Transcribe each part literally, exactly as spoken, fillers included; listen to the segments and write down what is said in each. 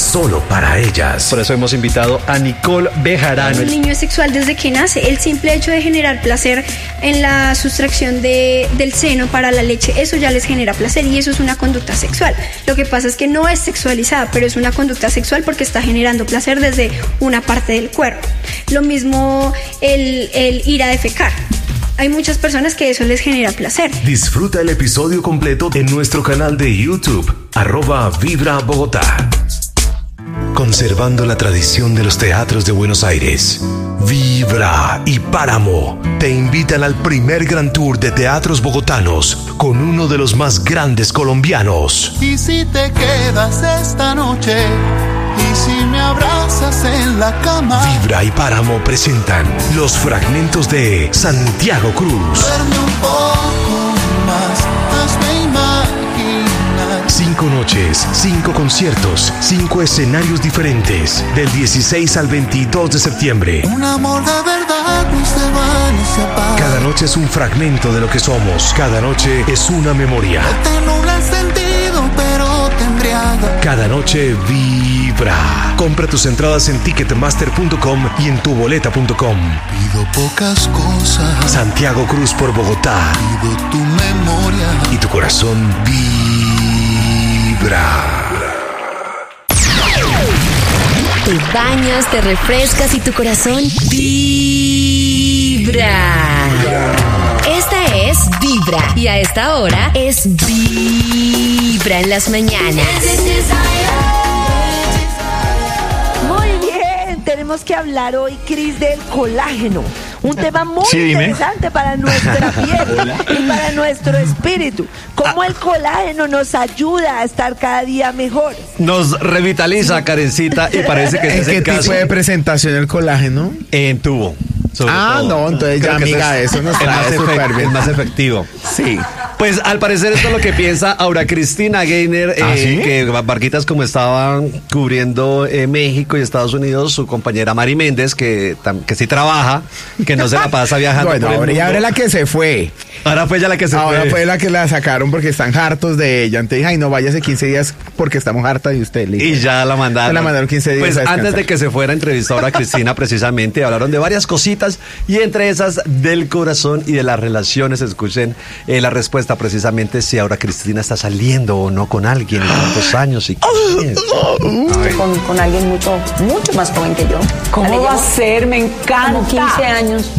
solo para ellas. Por eso hemos invitado a Nicole Bejarano. El niño es sexual desde que nace. El simple hecho de generar placer en la sustracción de, del seno para la leche, eso ya les genera placer y eso es una conducta sexual. Lo que pasa es que no es sexualizada, pero es una conducta sexual porque está generando placer desde una parte del cuerpo. Lo mismo el, el ir a defecar. Hay muchas personas que eso les genera placer. Disfruta el episodio completo en nuestro canal de YouTube, arroba Vibra Bogotá. Conservando la tradición de los teatros de Buenos Aires, Vibra y Páramo te invitan al primer gran tour de teatros bogotanos con uno de los más grandes colombianos. Y si te quedas esta noche, y si me abrazas en la cama. Vibra y Páramo presentan los fragmentos de Santiago Cruz. Duerme un poco más, hazme imaginar. Cinco noches, cinco conciertos, cinco escenarios diferentes, del dieciséis al veintidós de septiembre. Un amor de verdad no se va ni se apaga. Cada noche es un fragmento de lo que somos. Cada noche es una memoria. No te nubla el sentido, pero te embriaga. Cada noche vibra. Compra tus entradas en ticketmaster punto com y en tuboleta punto com. Pido pocas cosas. Santiago Cruz por Bogotá. Pido tu memoria. Y tu corazón vibra. Te bañas, te refrescas y tu corazón vibra. Esta es Vibra y a esta hora es Vibra en las mañanas. Muy bien, tenemos que hablar hoy, Cris, del colágeno. Un tema muy Sí, dime. interesante para nuestra piel y para nuestro espíritu. Cómo el colágeno nos ayuda a estar cada día mejor. Nos revitaliza, Karencita, y parece que ¿En ese es qué el tipo caso de presentación el colágeno? en tubo. sobre Ah, todo. no, entonces Creo ya, que amiga, es- eso nos es trae más súper efect- bien. Es más efectivo. Sí. Pues al parecer esto es lo que piensa Aura Cristina Gainer, ¿Ah, eh, sí? que Barquitas como estaban cubriendo eh, México y Estados Unidos, su compañera Mari Méndez, que, tam- que sí trabaja, que no se la pasa viajando Bueno, por el ahora, y mundo. ahora la que se fue. Ahora fue ella la que se Ahora fue. fue la que la sacaron porque están hartos de ella. Entonces dije, ay, no, váyase quince días porque estamos hartas de usted. Listo. Y ya la mandaron. La mandaron quince días Pues a descansar. antes de que se fuera, entrevistó ahora a Cristina precisamente. Hablaron de varias cositas y entre esas del corazón y de las relaciones. Escuchen eh, la respuesta precisamente si ahora Cristina está saliendo o no con alguien, en cuántos años y quién es. Con, con alguien mucho, mucho más joven que yo. ¿Cómo Le va a llevo ser? Me encanta. como quince años.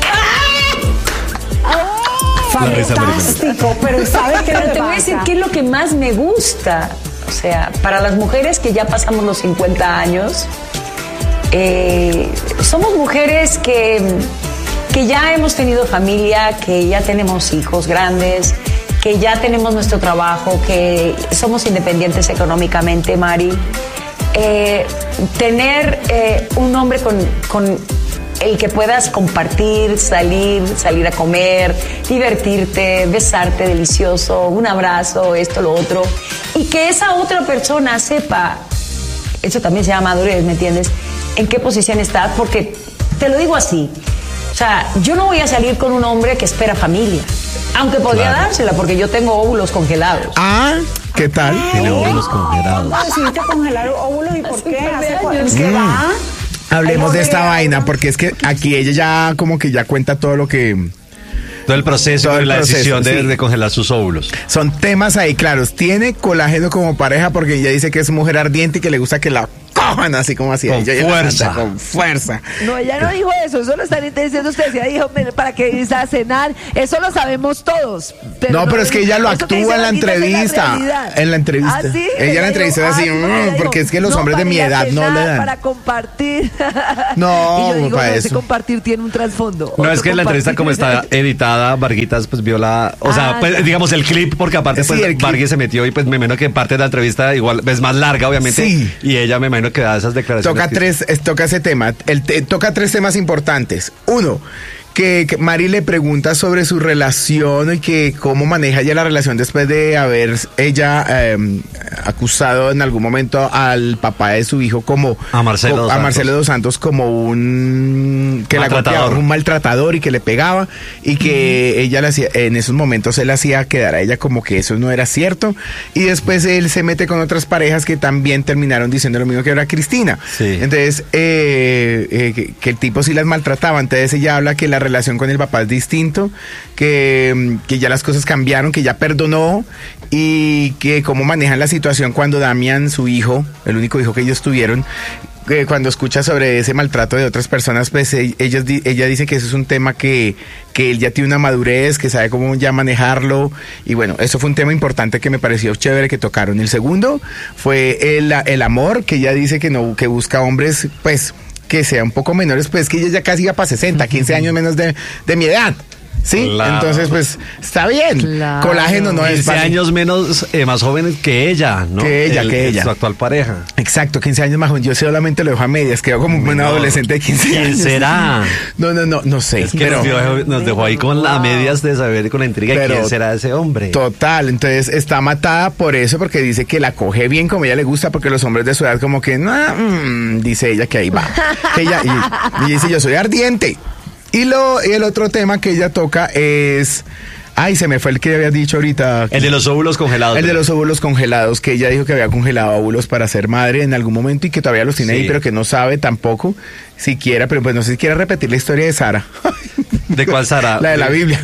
Fantástico, pero ¿sabes qué? Pero te voy a decir qué es lo que más me gusta. O sea, para las mujeres que ya pasamos los cincuenta años, eh, somos mujeres que, que ya hemos tenido familia, que ya tenemos hijos grandes, que ya tenemos nuestro trabajo, que somos independientes económicamente, Mari. Eh, tener eh, un hombre con, con el que puedas compartir, salir, salir a comer, divertirte, besarte delicioso, un abrazo, esto, lo otro, y que esa otra persona sepa, eso también se llama madurez, ¿me entiendes? En qué posición estás, porque te lo digo así, o sea, yo no voy a salir con un hombre que espera familia, aunque podría Claro. dársela, porque yo tengo óvulos congelados. Ah, ¿qué tal? Tiene óvulos congelados. Decidiste congelar óvulos y por qué? ¿Hace cu- años. ¿Qué va? Hablemos de esta Ay, vaina porque es que aquí ella ya como que ya cuenta todo lo que... Todo el proceso Todo y el la proceso, decisión de, sí. de congelar sus óvulos. Son temas ahí claros. Tiene colágeno como pareja porque ella dice que es mujer ardiente y que le gusta que la cojan así como así. Con Ella ya fuerza. anda Con fuerza. No, ella no dijo eso, eso lo están diciendo ustedes. Ella dijo, "Mire, para que irse a cenar, eso lo sabemos todos. No, pero es que ella lo eso que actúa dice en la Barquitas es entrevista. realidad. En la entrevista. ¿Ah, sí? Ella en la entrevista dijo, es así, "Ay, "Mm", ella porque dijo, es que los "No, hombres de para mi ir a edad no le cenar, dan". Para compartir. No, y yo digo, para no, ese eso. compartir tiene un trasfondo. No, Otro es que la entrevista como compartir. está editada, Varguitas pues vio la, o sea, Ah, pues, ya. digamos el clip, porque aparte Sí, pues el clip. Vargas se metió y pues me imagino que parte de la entrevista igual es más larga obviamente, Sí. y ella me imagino que da esas declaraciones. Toca que- tres, es- toca ese tema. El te- toca tres temas importantes. Uno, que, que Mari le pregunta sobre su relación y que cómo maneja ella la relación después de haber ella eh, acusado en algún momento al papá de su hijo como a Marcelo, como, dos, a Santos. Marcelo dos Santos como un que la golpeaba, un maltratador y que le pegaba y que mm. ella le hacía, en esos momentos él hacía quedar a ella como que eso no era cierto y después él se mete con otras parejas que también terminaron diciendo lo mismo que era Cristina. Sí. Entonces eh, eh, que, que el tipo sí las maltrataba. Entonces ella habla que la relación con el papá es distinto, que, que ya las cosas cambiaron, que ya perdonó y que cómo manejan la situación cuando Damián, su hijo, el único hijo que ellos tuvieron, eh, cuando escucha sobre ese maltrato de otras personas, pues ella, ella dice que eso es un tema que, que él ya tiene una madurez, que sabe cómo ya manejarlo y bueno, eso fue un tema importante que me pareció chévere que tocaron. El segundo fue el, el amor, que ella dice que no, que busca hombres, pues, que sean un poco menores, pues que ella ya casi iba para sesenta, quince años menos de, de mi edad. Sí, claro. Entonces pues está bien. Claro. Colágeno no es quince años menos, eh, más jóvenes que ella, ¿no? Que ella, El, que ella. Su actual pareja. Exacto, quince años más joven. Yo solamente lo dejo a medias, quedó como un No. adolescente de quince ¿Quién años. será? No, no, no, no sé. Es que pero, nos, dejó, nos dejó ahí con las medias de saber, con la intriga de Pero- quién será ese hombre. Total, entonces está matada por eso, porque dice que la coge bien como ella le gusta, porque los hombres de su edad como que, no, mm, dice ella que ahí va. Que ella, y, y dice, yo soy ardiente. Y, lo, y el otro tema que ella toca es... Ay, se me fue el que había dicho ahorita. El de los óvulos congelados. El de los óvulos congelados, que ella dijo que había congelado óvulos para ser madre en algún momento y que todavía los tiene Sí. ahí, pero que no sabe tampoco siquiera, pero pues no sé si quiere repetir la historia de Sara. ¿De cuál Sara? La de la Biblia.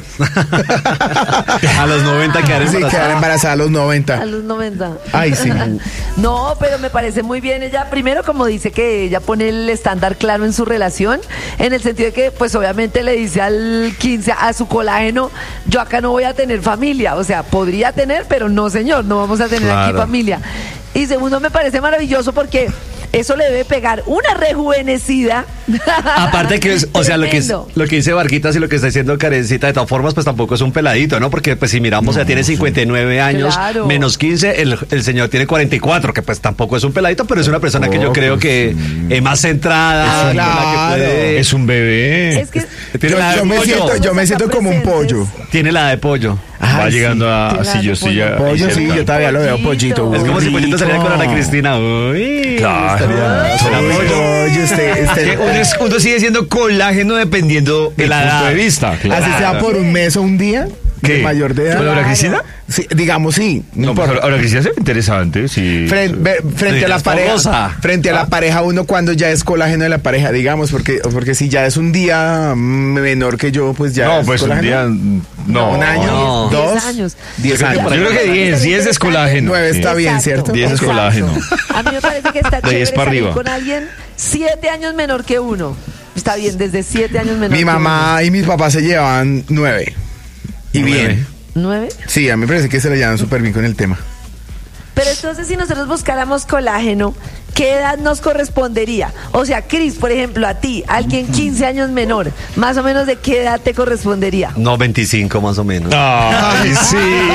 A los noventa quedar Sí, embarazada. quedar embarazada a los A noventa. los noventa. Ay, sí. No, pero me parece muy bien. Ella, primero, como dice que ella pone el estándar claro en su relación, en el sentido de que, pues obviamente le dice al quince, a su colágeno, yo acá no voy a tener familia. O sea, podría tener, pero no, señor, no vamos a tener aquí Claro. familia. Y segundo, me parece maravilloso porque eso le debe pegar una rejuvenecida. Aparte que, es- o sea, lo que, es- Tremendo. lo que dice Barquitas y lo que está diciendo Karencita, de todas formas, pues tampoco es un peladito, ¿no? Porque, pues, si miramos, ya tiene cincuenta y nueve años, Claro. menos quince, el, el señor tiene cuarenta y cuatro, que pues tampoco es un peladito, pero es una persona que yo Tampoco, creo que es más centrada, Ah, con la que claro. puede- Es un bebé. Es que tiene Yo, la yo de me pollo. siento, yo me siento como un pollo. Tiene la de pollo. Va Ay, llegando sí. a. Claro, Sí, yo estoy ya. Pollo, ahí sí, cerca. yo todavía lo veo Pollito. pollito. Es como si Pollito saliera con Ana Cristina. Uy, Claro. estaría- será Pollo, pollo. pollo, este, este- Que uno, es- uno sigue siendo colágeno dependiendo De del la punto edad. de vista. claro. así sea por un mes o un día, ¿Qué? de mayor de edad. ¿Con Laura Cristina? Sí, digamos sí, no, No, pues importa. ahora Cristina se ve interesante. Sí. Frente, ve- frente Sí, a la es pareja, fogosa. frente a la pareja uno cuando ya es colágeno de la pareja, digamos, porque porque si ya es un día menor que yo, pues ya No, es pues un colágeno. día. No, un año, no. dos, Diez años. diez Yo años. creo que diez, diez es colágeno. Nueve está bien, Exacto, ¿cierto? diez es exacto. colágeno. A mí me parece que está De diez chévere para salir arriba. con alguien siete años menor que uno. Está bien, desde siete años menor Mi que mamá y mis papás se llevaban nueve. Y Nueve. bien. uno. ¿Nueve? Sí, a mí me parece que se le llevan súper bien con el tema. Pero entonces si nosotros buscáramos colágeno, ¿qué edad nos correspondería? O sea, Cris, por ejemplo, a ti, alguien quince años menor, más o menos de qué edad te correspondería. No, veinticinco más o menos. Ay, sí,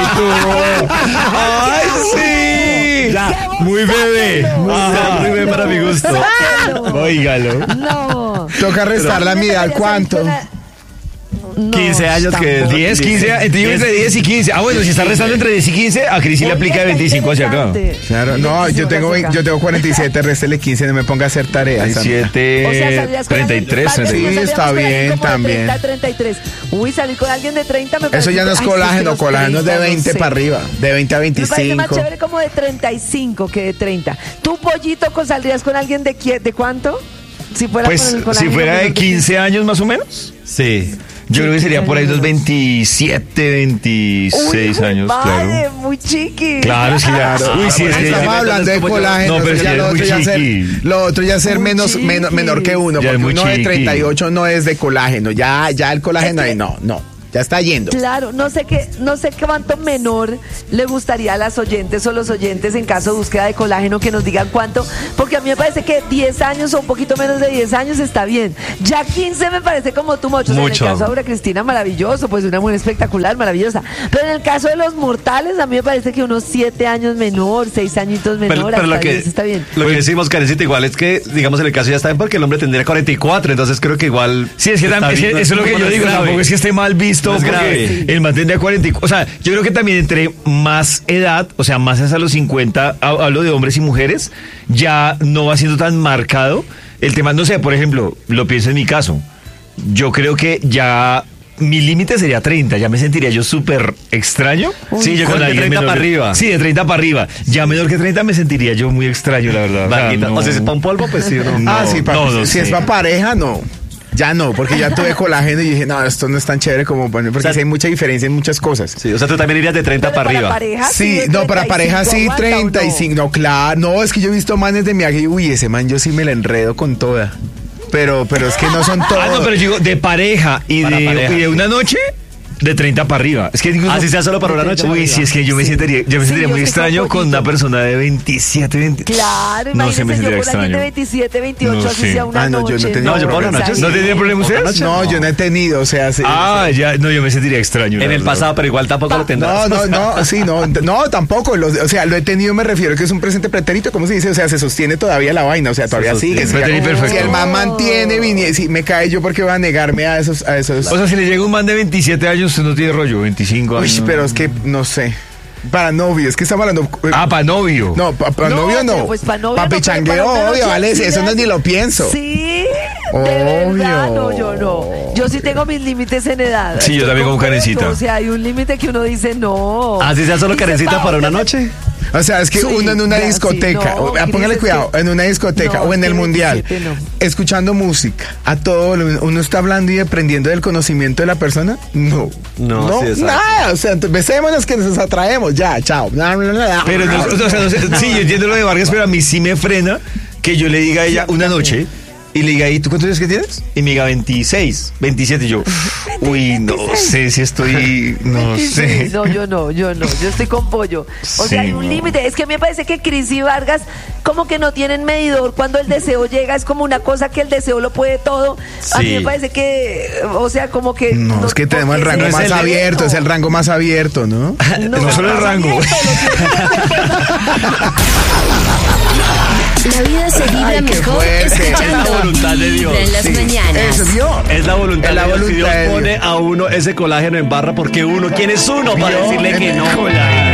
tú. Ay, sí. Ya, Muy bebé. Ajá, muy bien para mi gusto. Sácalo. Óigalo. No. Toca restarle a mi edad, ¿cuánto? No, quince años que tampoco. diez, quince, entre, yo entre diez y quince. Ah, bueno, si está restando entre diez y quince, a Cris sí le Oye, aplica de está veinticinco hacia acá. interesante. Claro, no, yo tengo, acá. yo tengo cuarenta y siete, réstele quince, no me ponga a hacer tareas. veintisiete, O sea, saldrías con treinta y alguien- tres, Vale, treinta y Sí, salíamos está con alguien bien, como de también. treinta, treinta y tres. Uy, salir con alguien de treinta me parece. Eso ya no es ay, sí, colágeno, los colágeno es de treinta, no veinte sé. para arriba, de veinte a Me parece más veinticinco. chévere como de treinta y cinco que de treinta. ¿Tú, Pollito, con- saldrías con alguien de, qui- de cuánto? Si fuera con Pues el si colágeno fuera de menor quince años más o menos, Sí. yo creo que sería por ahí unos veintisiete, veintiséis Uy, años, vale, claro. muy chiqui. Claro, es que ya. Uy, sí, es que Estamos ya. hablando de como yo. colágeno, No, pero es ya que lo ya es otro muy ya ser, chiqui. lo otro ya ser Muy menos, chiqui. menos menor que uno, Ya es porque muy uno de chiqui. treinta y ocho no es de colágeno, ya, ya el colágeno Es que- ahí no, no. ya está yendo. Claro, no sé qué, no sé cuánto menor le gustaría a las oyentes o los oyentes en caso de búsqueda de colágeno que nos digan cuánto, porque a mí me parece que diez años o un poquito menos de diez años está bien. Ya quince me parece como too much. O sea, Mucho. en el caso de Aura Cristina, maravilloso, pues una mujer espectacular, maravillosa. Pero en el caso de los mortales, a mí me parece que unos siete años menor, seis añitos menor, Pero, pero hasta lo que, diez está bien. lo que decimos, Karencita, igual es que, digamos, en el caso ya está bien porque el hombre tendría cuarenta y cuatro, entonces creo que igual... Sí, es que está también, bien, eso es lo que no yo digo, grave. tampoco es que esté mal visto, No es porque grave. el man tendría cuarenta y cuatro, o sea, yo creo que también entre más edad, o sea, más hasta los cincuenta, ha- hablo de hombres y mujeres, ya no va siendo tan marcado el tema, no sé, por ejemplo, lo pienso en mi caso, yo creo que ya... Mi límite sería treinta, ya me sentiría yo súper extraño. Sí, yo con creo que de alguien treinta menor para que- arriba. Sí, de treinta para arriba. Ya menor que treinta me sentiría yo muy extraño, la verdad. Vaquita. no. O sea, si es para un polvo, pues sí o no. ah, sí, papi, no, no si sé. es para pareja, no. Ya no, porque ya tuve colágeno y dije, no, esto no es tan chévere como, bueno, porque O sea, sí hay mucha diferencia en muchas cosas. Sí, o sea, tú también irías de treinta Pero para arriba. pareja, Sí, de no, para treinta y pareja cinco sí, aguanta, ¿o no? treinta y cinco, no, claro, no, es que yo he visto manes de mi viaje y uy, ese man yo sí me la enredo con toda. Pero, pero es que no son todos. Ah, no, pero yo digo, de pareja y, Para de, pareja. y de una noche, de treinta para arriba. Es que incluso- Así sea solo para una noche. Uy, sí, es que yo me sentiría, yo me Sí, sentiría yo muy soy extraño con con pollito. una persona de veintisiete, veinte. Claro, No sé, me imagínense yo sentiría con alguien extraño. de veintisiete, veintiocho, No así sé. sea una Ah, no, yo no noche. tenía- No, yo para una noche. ¿No tienen problema ustedes? noche. No, yo no he tenido, o sea, sí. Ah, ya, no, yo me sentiría extraño. la En el verdad. pasado, pero igual tampoco lo tendrás. No, no, no, sí, no, no, tampoco. Lo- o sea, lo he tenido, me refiero que es un presente pretérito, ¿cómo se dice? O sea, se sostiene todavía la vaina, o sea, todavía sostiene. sigue. Si, Pretérito perfecto. si el man mantiene, vine- si me cae yo porque voy a negarme a esos, a esos. O sea, si le llega un man de veintisiete años, usted no tiene rollo, veinticinco Uy, años. pero es que no sé. Para novio, es que estamos hablando. eh, Ah, para novio. no, para No, novio no. pero pues pa' novio Pa' no, pero pichangueo, para una obvio, noche vale, así eso no de- ni lo pienso. Sí, de Obvio. verdad, no, yo no. Yo sí tengo mis límites en edad. Sí, yo Estoy también con con Karencita. esto, O sea, hay un límite que uno dice no. Así sea solo Y Karencita sepa, para una oiga, noche. O sea, es que Sí, uno en una ya, sí, discoteca, no, o- ah, Cris, póngale es cuidado, que- en una discoteca no, o en es el que mundial, veintisiete no. escuchando música, a todo, lo- uno está hablando y aprendiendo del conocimiento de la persona, no. No, sí, exacto. nada, o sea, entonces, besémonos que nos atraemos, ya, chao. Pero no, o sea, no sé, sí, yo entiendo lo de Vargas, pero a mí sí me frena que yo le diga a ella una noche y le diga, ¿y tú cuántos años que tienes? Y me diga veintiséis, veintisiete, y yo, uy, no sé si estoy, no sé. No, yo no, yo no, yo estoy con pollo. O Sí, sea, hay un no. límite. Es que me parece que Cris y Vargas como que no tienen medidor cuando el deseo llega. Es como una cosa que el deseo lo puede todo. A mí Sí. me parece que, o sea, como que... No, es que tenemos el porque rango se- más el- abierto, es el rango más abierto, ¿no? No solo el rango. La vida se vibra Ay, qué mejor fuerte. escuchando Es la voluntad de Dios, Vibra en las Sí, mañanas. eso vio. Es la voluntad Es la de Dios. Si voluntad Dios de Dios. pone a uno ese colágeno en barra porque uno, ¿quién es uno para ¿Vio? decirle que no? Colágeno.